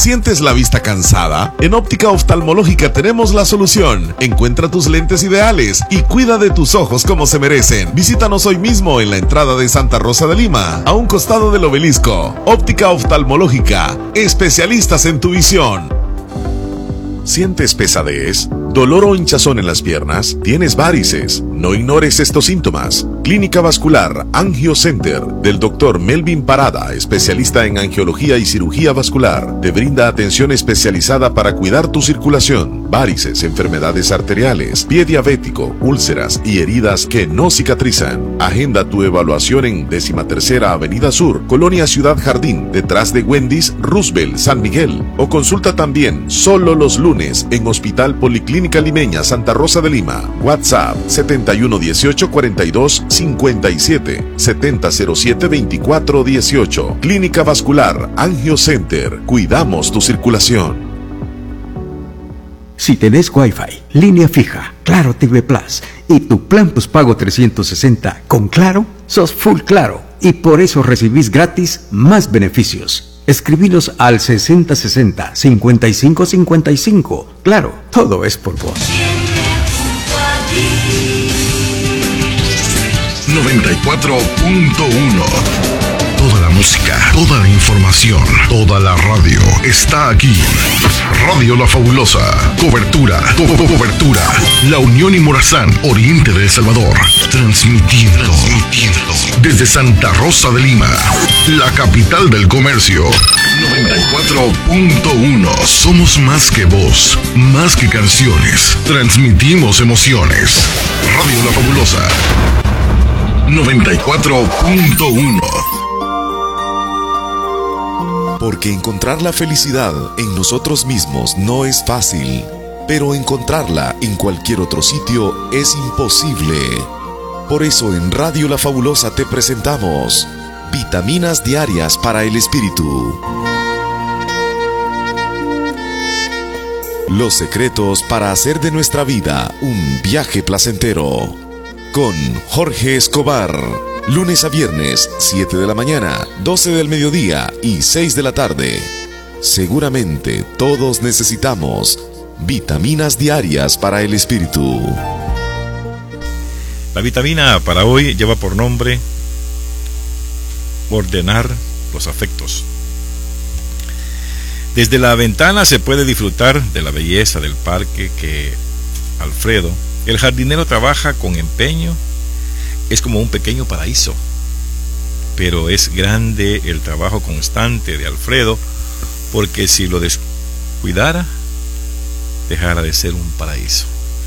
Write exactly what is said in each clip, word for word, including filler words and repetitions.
¿Sientes la vista cansada? En Óptica Oftalmológica tenemos la solución. Encuentra tus lentes ideales y cuida de tus ojos como se merecen. Visítanos hoy mismo en la entrada de Santa Rosa de Lima, a un costado del obelisco. Óptica Oftalmológica, especialistas en tu visión. ¿Sientes pesadez, dolor o hinchazón en las piernas? ¿Tienes varices? No ignores estos síntomas. Clínica Vascular Angio Center del doctor Melvin Parada, especialista en angiología y cirugía vascular, te brinda atención especializada para cuidar tu circulación, varices, enfermedades arteriales, pie diabético, úlceras y heridas que no cicatrizan. Agenda tu evaluación en décima tercera Avenida Sur, Colonia Ciudad Jardín, detrás de Wendy's, Roosevelt, San Miguel. O consulta también solo los lunes en Hospital Policlínica Limeña, Santa Rosa de Lima. WhatsApp setenta y uno dieciocho cuarenta y dos cincuenta y siete, setenta cero siete veinticuatro dieciocho. Clínica Vascular Angio Center. Cuidamos tu circulación. Si tenés Wi-Fi, línea fija, Claro T V Plus y tu plan postpago trescientos sesenta con Claro, sos full Claro y por eso recibís gratis más beneficios. Escribinos al sesenta sesenta cincuenta y cinco cincuenta y cinco. Claro, todo es por vos. noventa y cuatro punto uno. Toda la música, toda la información, toda la radio está aquí. Radio La Fabulosa. Cobertura, co co cobertura. La Unión y Morazán, oriente de El Salvador. Transmitiendo, transmitiendo desde Santa Rosa de Lima, la capital del comercio. noventa y cuatro punto uno. Somos más que voz, más que canciones. Transmitimos emociones. Radio La Fabulosa. noventa y cuatro punto uno. Porque encontrar la felicidad en nosotros mismos no es fácil, pero encontrarla en cualquier otro sitio es imposible. Por eso en Radio La Fabulosa te presentamos Vitaminas Diarias para el Espíritu. Los secretos para hacer de nuestra vida un viaje placentero. Con Jorge Escobar. Lunes a viernes, siete de la mañana, doce del mediodía y seis de la tarde. Seguramente todos necesitamos vitaminas diarias para el espíritu. La vitamina para hoy lleva por nombre ordenar los afectos. Desde la ventana se puede disfrutar de la belleza del parque que Alfredo, el jardinero, trabaja con empeño. Es como un pequeño paraíso, pero es grande el trabajo constante de Alfredo, porque si lo descuidara, dejara de ser un paraíso.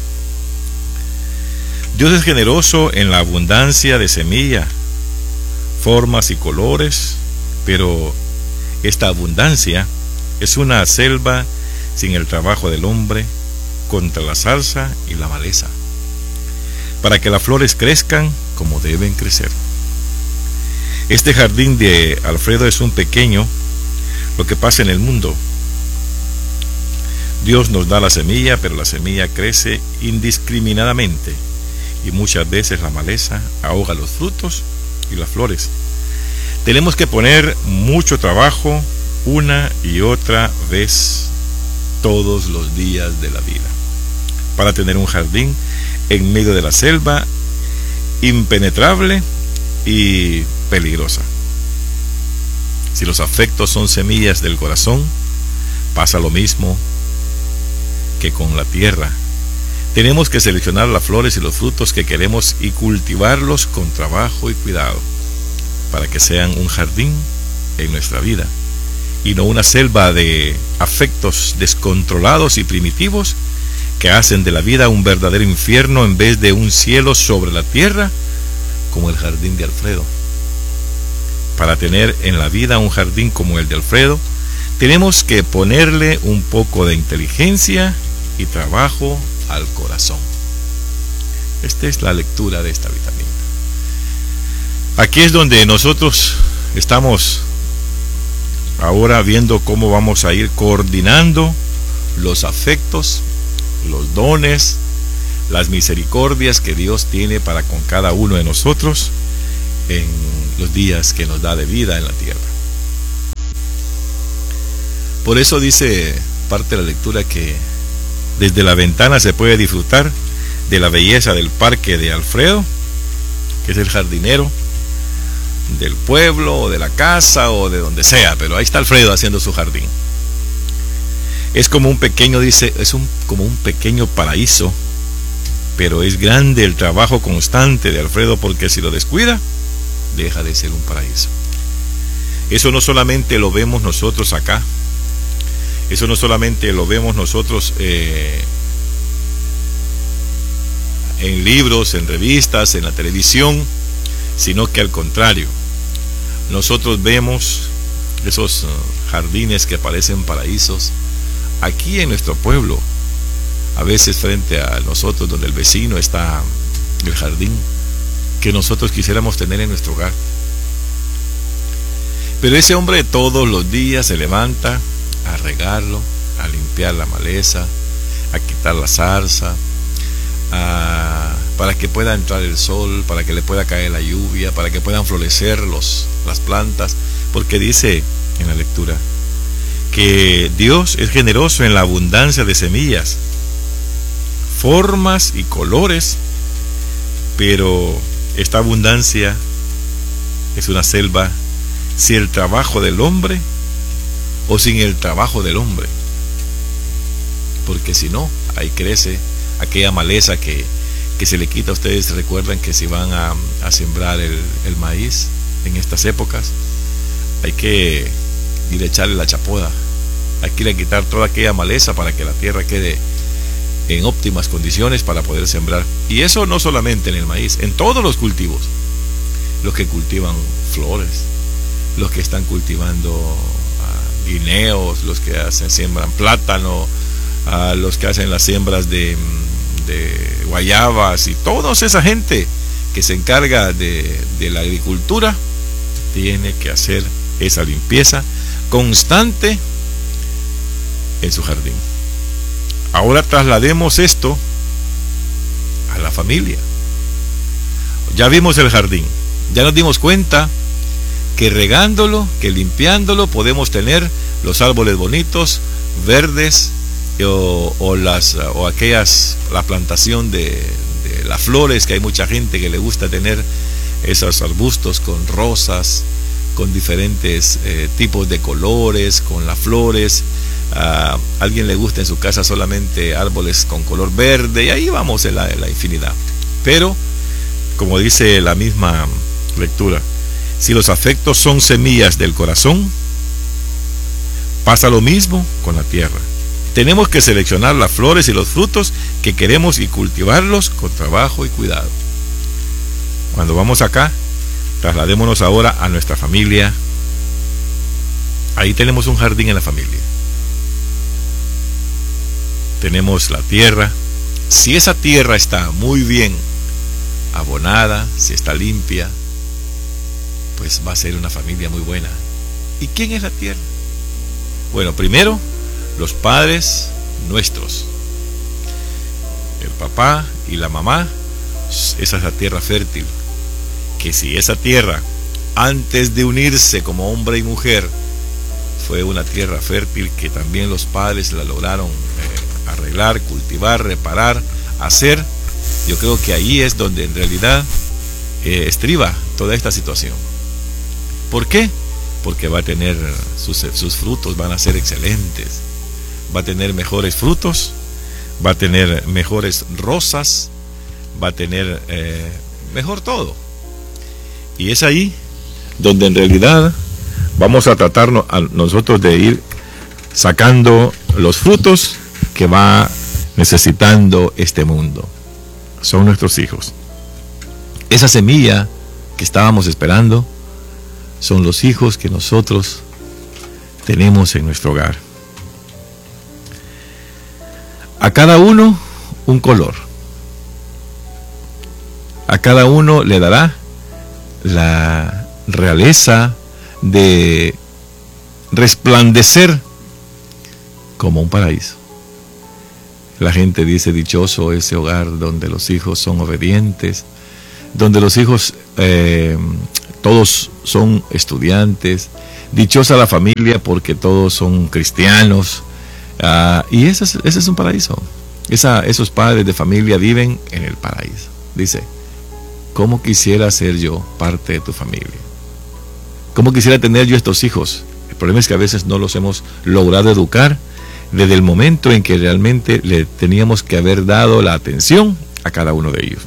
Dios es generoso en la abundancia de semilla, formas y colores, pero esta abundancia es una selva sin el trabajo del hombre contra la zarza y la maleza, para que las flores crezcan como deben crecer. Este jardín de Alfredo es un pequeño lo que pasa en el mundo. Dios nos da la semilla, pero la semilla crece indiscriminadamente y muchas veces la maleza ahoga los frutos y las flores. Tenemos que poner mucho trabajo una y otra vez todos los días de la vida para tener un jardín en medio de la selva impenetrable y peligrosa. Si los afectos son semillas del corazón, pasa lo mismo que con la tierra. Tenemos que seleccionar las flores y los frutos que queremos y cultivarlos con trabajo y cuidado para que sean un jardín en nuestra vida y no una selva de afectos descontrolados y primitivos que hacen de la vida un verdadero infierno en vez de un cielo sobre la tierra, como el jardín de Alfredo. Para tener en la vida un jardín como el de Alfredo, tenemos que ponerle un poco de inteligencia y trabajo al corazón. Esta es la lectura de esta vitamina. Aquí es donde nosotros estamos ahora viendo cómo vamos a ir coordinando los afectos, los dones, las misericordias que Dios tiene para con cada uno de nosotros en los días que nos da de vida en la tierra. Por eso dice parte de la lectura que desde la ventana se puede disfrutar de la belleza del parque de Alfredo, que es el jardinero del pueblo o de la casa o de donde sea, pero ahí está Alfredo haciendo su jardín. Es como un pequeño, dice, es un, como un pequeño paraíso, pero es grande el trabajo constante de Alfredo, porque si lo descuida, deja de ser un paraíso. Eso no solamente lo vemos nosotros acá, eso no solamente lo vemos nosotros eh, en libros, en revistas, en la televisión, sino que al contrario, nosotros vemos esos uh, jardines que parecen paraísos aquí en nuestro pueblo, a veces frente a nosotros, donde el vecino está el jardín que nosotros quisiéramos tener en nuestro hogar. Pero ese hombre todos los días se levanta a regarlo, a limpiar la maleza, a quitar la zarza, a, para que pueda entrar el sol, para que le pueda caer la lluvia, para que puedan florecer los, las plantas, porque dice en la lectura que Dios es generoso en la abundancia de semillas, formas y colores, pero esta abundancia es una selva sin el trabajo del hombre o sin el trabajo del hombre, porque si no, ahí crece aquella maleza que, que se le quita. Ustedes recuerdan que si van a, a sembrar el, el maíz en estas épocas, hay que ir a echarle la chapoda, hay que ir a quitar toda aquella maleza para que la tierra quede en óptimas condiciones para poder sembrar. Y eso no solamente en el maíz, en todos los cultivos, los que cultivan flores, los que están cultivando uh, guineos, los que hacen, siembran plátano, uh, los que hacen las siembras de, de guayabas, y toda esa gente que se encarga de, de la agricultura tiene que hacer esa limpieza constante en su jardín. Ahora traslademos esto a la familia. Ya vimos el jardín, ya nos dimos cuenta que regándolo, que limpiándolo, podemos tener los árboles bonitos, verdes, o, o las o aquellas, la plantación de, de las flores, que hay mucha gente que le gusta tener esos arbustos con rosas, con diferentes eh, tipos de colores, con las flores. A alguien le gusta en su casa solamente árboles con color verde, y ahí vamos en la, en la infinidad. Pero, como dice la misma lectura, si los afectos son semillas del corazón, pasa lo mismo con la tierra. Tenemos que seleccionar las flores y los frutos que queremos y cultivarlos con trabajo y cuidado. Cuando vamos acá, trasladémonos ahora a nuestra familia. Ahí tenemos un jardín en la familia. Tenemos la tierra. Si esa tierra está muy bien abonada, si está limpia, pues va a ser una familia muy buena. ¿Y quién es la tierra? Bueno, primero, los padres nuestros, el papá y la mamá. Esa es la tierra fértil, que si esa tierra, antes de unirse como hombre y mujer, fue una tierra fértil, que también los padres la lograron eh, arreglar, cultivar, reparar, hacer, yo creo que ahí es donde en realidad eh, estriba toda esta situación. ¿Por qué? Porque va a tener sus, sus frutos, van a ser excelentes, va a tener mejores frutos, va a tener mejores rosas, va a tener eh, mejor todo. Y es ahí donde en realidad vamos a tratarnos a nosotros de ir sacando los frutos que va necesitando este mundo. Son nuestros hijos. Esa semilla que estábamos esperando son los hijos que nosotros tenemos en nuestro hogar. A cada uno un color. A cada uno le dará la realeza de resplandecer como un paraíso. La gente dice: dichoso ese hogar donde los hijos son obedientes, donde los hijos eh, todos son estudiantes, dichosa la familia porque todos son cristianos, uh, y ese es, ese es un paraíso. Esa, esos padres de familia viven en el paraíso. Dice, ¿cómo quisiera ser yo parte de tu familia? ¿Cómo quisiera tener yo estos hijos? El problema es que a veces no los hemos logrado educar desde el momento en que realmente le teníamos que haber dado la atención a cada uno de ellos.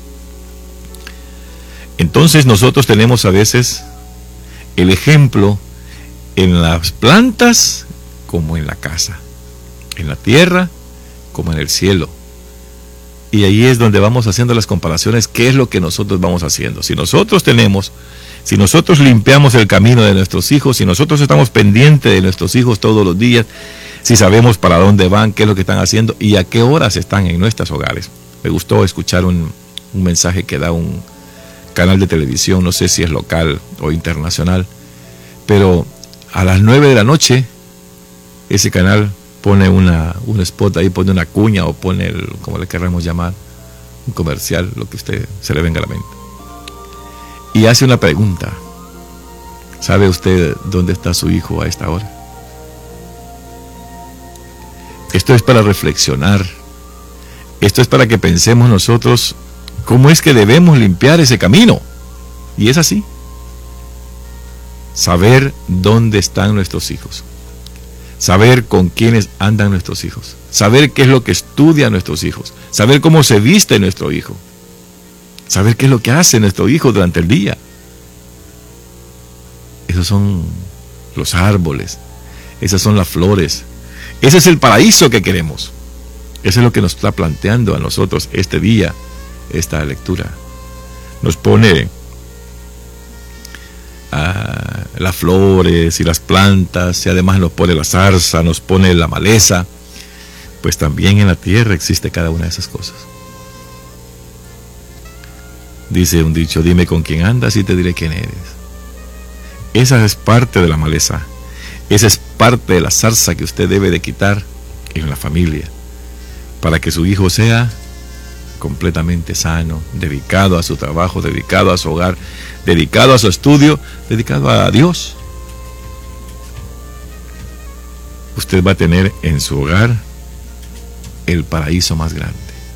Entonces nosotros tenemos a veces el ejemplo en las plantas como en la casa, en la tierra como en el cielo. Y ahí es donde vamos haciendo las comparaciones, qué es lo que nosotros vamos haciendo. Si nosotros tenemos, si nosotros limpiamos el camino de nuestros hijos, si nosotros estamos pendientes de nuestros hijos todos los días, si sabemos para dónde van, qué es lo que están haciendo y a qué horas están en nuestros hogares. Me gustó escuchar un, un mensaje que da un canal de televisión, no sé si es local o internacional, pero a las nueve de la noche ese canal pone una, un spot ahí, pone una cuña o pone, el, como le querramos llamar, un comercial, lo que usted se le venga a la mente. Y hace una pregunta. ¿Sabe usted dónde está su hijo a esta hora? Esto es para reflexionar. Esto es para que pensemos nosotros cómo es que debemos limpiar ese camino. Y es así. Saber dónde están nuestros hijos. Saber con quiénes andan nuestros hijos. Saber qué es lo que estudian nuestros hijos. Saber cómo se viste nuestro hijo. Saber qué es lo que hace nuestro hijo durante el día. Esos son los árboles. Esas son las flores. Ese es el paraíso que queremos. Eso es lo que nos está planteando a nosotros este día, esta lectura. Nos pone a las flores y las plantas, y además nos pone la zarza, nos pone la maleza. Pues también en la tierra existe cada una de esas cosas. Dice un dicho, dime con quién andas y te diré quién eres. Esa es parte de la maleza. Esa es parte de la zarza que usted debe de quitar en la familia, para que su hijo sea completamente sano, dedicado a su trabajo, dedicado a su hogar, dedicado a su estudio, dedicado a Dios. Usted va a tener en su hogar el paraíso más grande.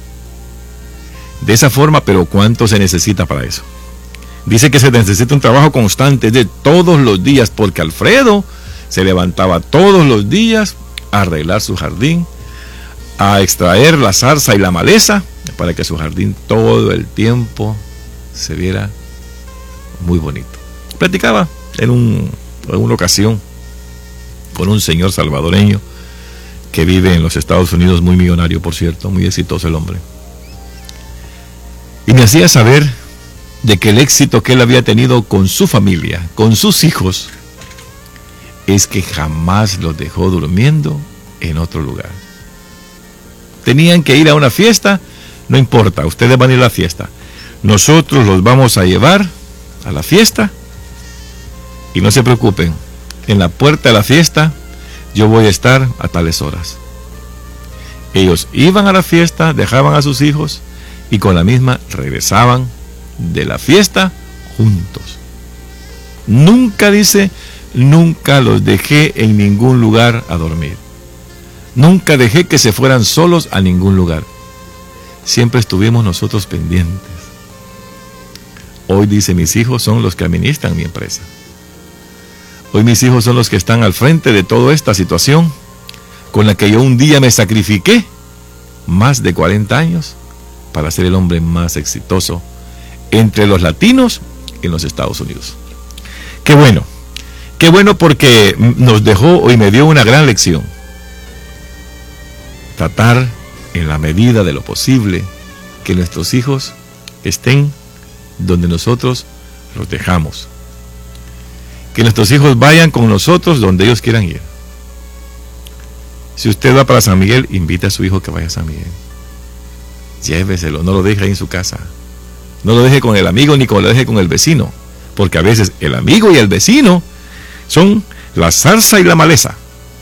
De esa forma, pero ¿cuánto se necesita para eso? Dice que se necesita un trabajo constante de todos los días, porque Alfredo se levantaba todos los días a arreglar su jardín, a extraer la zarza y la maleza, para que su jardín todo el tiempo se viera muy bonito. Platicaba en, un, en una ocasión con un señor salvadoreño que vive en los Estados Unidos, muy millonario, por cierto, muy exitoso el hombre. Y me hacía saber de que el éxito que él había tenido con su familia, con sus hijos, es que jamás los dejó durmiendo en otro lugar. Tenían que ir a una fiesta, no importa, ustedes van a ir a la fiesta. Nosotros los vamos a llevar a la fiesta y no se preocupen, en la puerta de la fiesta yo voy a estar a tales horas. Ellos iban a la fiesta, dejaban a sus hijos y con la misma regresaban de la fiesta juntos. Nunca dice, nunca los dejé en ningún lugar a dormir. Nunca dejé que se fueran solos a ningún lugar. Siempre estuvimos nosotros pendientes. Hoy dice, mis hijos son los que administran mi empresa. Hoy mis hijos son los que están al frente de toda esta situación con la que yo un día me sacrifiqué más de cuarenta años para ser el hombre más exitoso entre los latinos en los Estados Unidos. Qué bueno, qué bueno, porque nos dejó y me dio una gran lección. Tratar en la medida de lo posible que nuestros hijos estén donde nosotros los dejamos. Que nuestros hijos vayan con nosotros donde ellos quieran ir. Si usted va para San Miguel, invite a su hijo que vaya a San Miguel. Lléveselo, no lo deje ahí en su casa. No lo deje con el amigo ni con, lo deje con el vecino. Porque a veces el amigo y el vecino son la zarza y la maleza.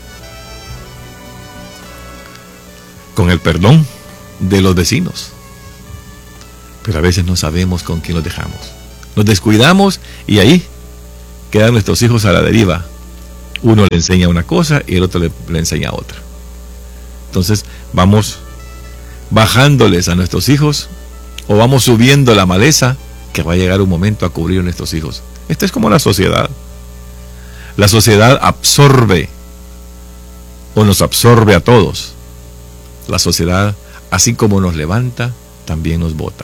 Con el perdón de los vecinos. Pero a veces no sabemos con quién los dejamos. Nos descuidamos y ahí quedan nuestros hijos a la deriva. Uno le enseña una cosa y el otro le, le enseña otra. Entonces vamos bajándoles a nuestros hijos o vamos subiendo la maleza que va a llegar un momento a cubrir a nuestros hijos. Esto es como la sociedad. La sociedad absorbe o nos absorbe a todos. La sociedad, así como nos levanta, también nos bota.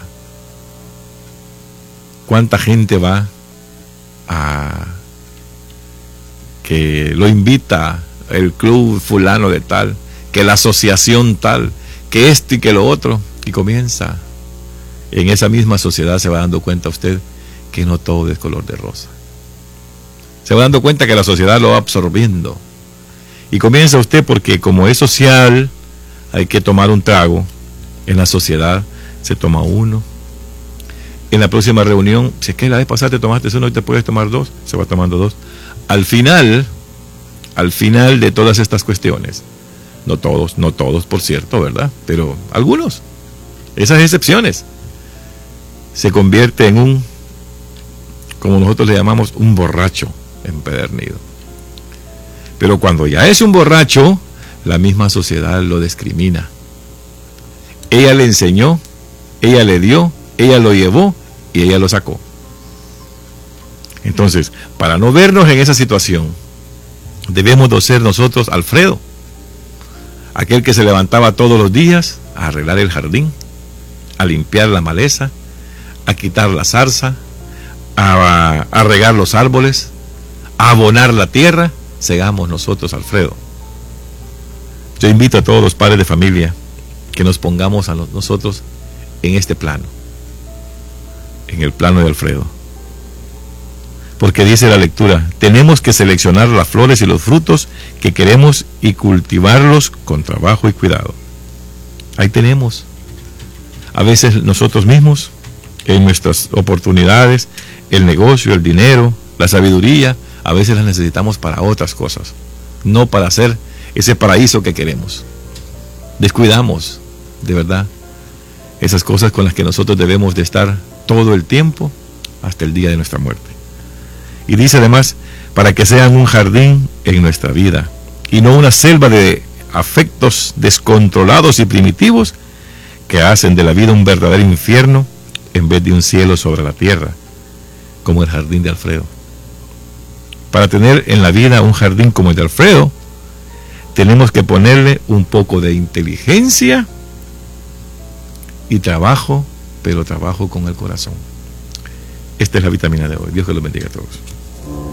¿Cuánta gente va a que lo invita el club fulano de tal, que la asociación tal, que esto y que lo otro, y comienza en esa misma sociedad? Se va dando cuenta usted que no todo es color de rosa. Se va dando cuenta que la sociedad lo va absorbiendo. Y comienza usted porque como es social, hay que tomar un trago. En la sociedad se toma uno. En la próxima reunión, si es que la vez pasada te tomaste uno y te puedes tomar dos, se va tomando dos. Al final, al final de todas estas cuestiones, no todos, no todos por cierto, ¿verdad? Pero algunos, esas excepciones, se convierte en un, como nosotros le llamamos, un borracho empedernido. Pero cuando ya es un borracho, la misma sociedad lo discrimina. Ella le enseñó, ella le dio, ella lo llevó y ella lo sacó. Entonces, para no vernos en esa situación, debemos de ser nosotros Alfredo, aquel que se levantaba todos los días a arreglar el jardín, a limpiar la maleza, a quitar la zarza, a, a regar los árboles, a abonar la tierra. Seamos nosotros Alfredo. Yo invito a todos los padres de familia que nos pongamos a nosotros en este plano, en el plano de Alfredo. Porque dice la lectura, tenemos que seleccionar las flores y los frutos que queremos y cultivarlos con trabajo y cuidado. Ahí tenemos. A veces nosotros mismos, en nuestras oportunidades, el negocio, el dinero, la sabiduría, a veces las necesitamos para otras cosas, no para hacer ese paraíso que queremos. Descuidamos, de verdad, esas cosas con las que nosotros debemos de estar todo el tiempo hasta el día de nuestra muerte. Y dice además, para que sean un jardín en nuestra vida y no una selva de afectos descontrolados y primitivos que hacen de la vida un verdadero infierno en vez de un cielo sobre la tierra, como el jardín de Alfredo. Para tener en la vida un jardín como el de Alfredo, tenemos que ponerle un poco de inteligencia y trabajo, pero trabajo con el corazón. Esta es la vitamina de hoy. Dios que los bendiga a todos.